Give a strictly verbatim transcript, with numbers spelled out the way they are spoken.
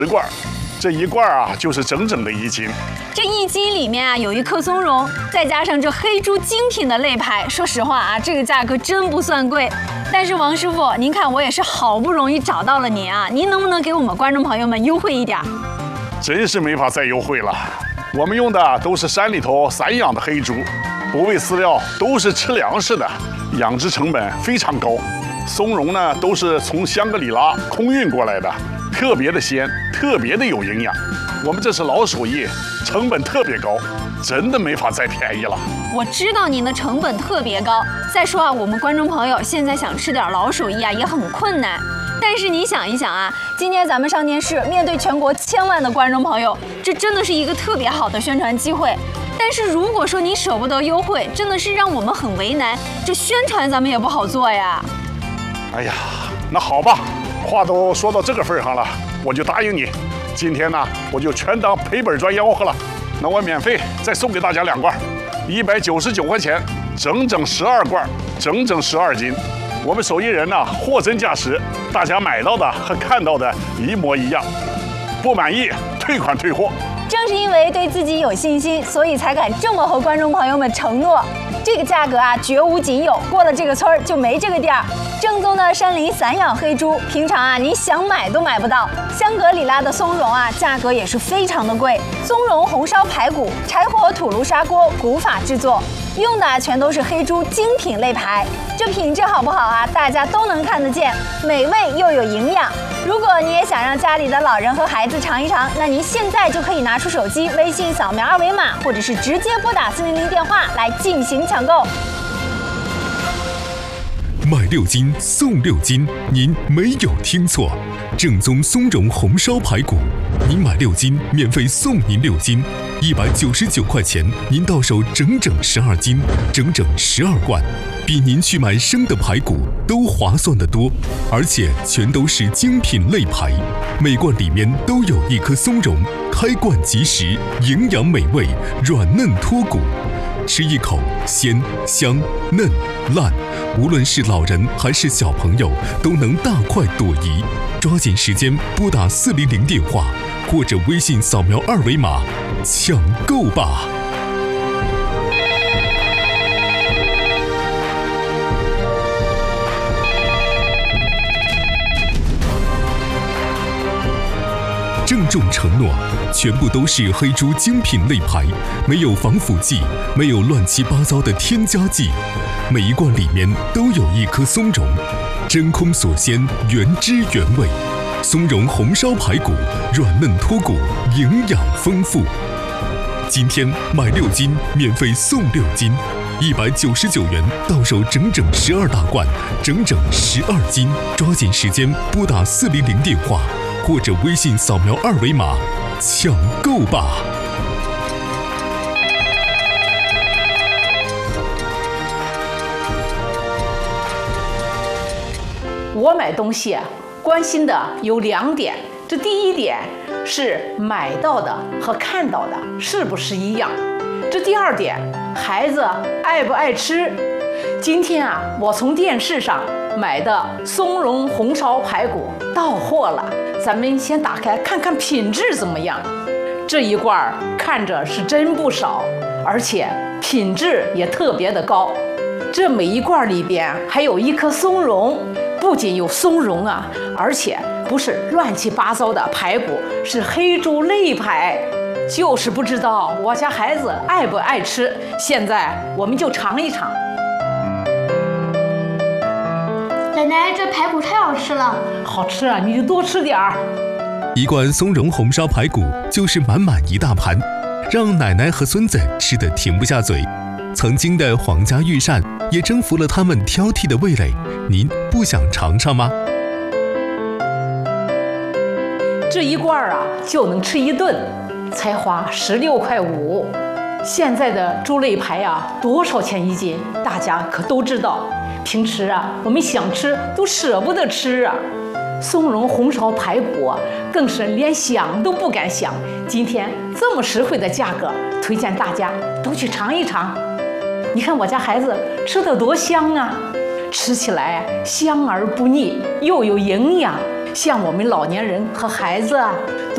十罐，这一罐啊就是整整的一斤。 这一斤里面啊有一颗松茸，再加上这黑猪精品的肋排，说实话啊，这个价格真不算贵。但是王师傅，您看我也是好不容易找到了您啊，您能不能给我们观众朋友们优惠一点？ 真是没法再优惠了，我们用的都是山里头散养的黑猪，不喂饲料，都是吃粮食的，养殖成本非常高。松茸呢都是从香格里拉空运过来的，特别的鲜，特别的有营养。我们这是老手艺，成本特别高，真的没法再便宜了。 我知道您的成本特别高，再说啊，我们观众朋友现在想吃点老手艺啊也很困难。但是你想一想啊，今天咱们上电视，面对全国千万的观众朋友，这真的是一个特别好的宣传机会。但是如果说你舍不得优惠，真的是让我们很为难，这宣传咱们也不好做呀。 哎呀，那好吧，话都说到这个份上了，我就答应你。今天呢，我就全当赔本赚吆喝了。那我免费再送给大家两罐，一百九十九块钱，整整十二罐，整整十二斤。我们手艺人呢，货真价实，大家买到的和看到的一模一样。不满意退款退货。 正是因为对自己有信心，所以才敢这么和观众朋友们承诺。这个价格啊，绝无仅有，过了这个村儿就没这个店儿。正宗的山林散养黑猪，平常啊你想买都买不到。香格里拉的松茸啊，价格也是非常的贵。松茸红烧排骨，柴火土炉砂锅古法制作，用的全都是黑猪精品肋排。这品质好不好啊？大家都能看得见，美味又有营养。如果你也想让家里的老人和孩子尝一尝，那您现在就可以拿出手机，微信扫描二维码，或者是直接拨打四零零电话来进行抢购。 买六斤送六斤，您没有听错，正宗松茸红烧排骨，您买六斤免费送您六斤，一百九十九块钱，您到手整整十二斤，整整十二罐，比您去买生的排骨都划算得多，而且全都是精品肋排，每罐里面都有一颗松茸，开罐即食，营养美味，软嫩脱骨。吃一口鲜香嫩烂，无论是老人还是小朋友都能大快朵颐。抓紧时间拨打四零零电话，或者微信扫描二维码抢购吧。郑重承诺，全部都是黑猪精品肋排，没有防腐剂，没有乱七八糟的添加剂。每一罐里面都有一颗松茸，真空锁鲜，原汁原味。松茸红烧排骨，软嫩脱骨，营养丰富。今天买六斤，免费送六斤，一百九十九元到手，整整十二大罐，整整十二斤。抓紧时间拨打四零零电话，或者微信扫描二维码抢购吧。 我买东西关心的有两点，这第一点是买到的和看到的是不是一样，这第二点孩子爱不爱吃。今天啊，我从电视上买的松茸红烧排骨到货了，咱们先打开看看品质怎么样。这一罐看着是真不少，而且品质也特别的高。这每一罐里边还有一颗松茸，不仅有松茸啊，而且不是乱七八糟的排骨，是黑猪肋排。就是不知道我家孩子爱不爱吃，现在我们就尝一尝。 奶奶，这排骨太好吃了。 好吃啊，你就多吃点儿。 一罐松茸红烧排骨就是满满一大盘，让奶奶和孙子吃得停不下嘴。曾经的皇家御膳也征服了他们挑剔的味蕾，您不想尝尝吗？ 这一罐啊就能吃一顿，才花十六块五。现在的猪肋排啊，多少钱一斤？大家可都知道。平时啊，我们想吃都舍不得吃啊。松茸红烧排骨啊，更是连想都不敢想。今天这么实惠的价格，推荐大家都去尝一尝。你看我家孩子吃得多香啊，吃起来香而不腻，又有营养。像我们老年人和孩子啊，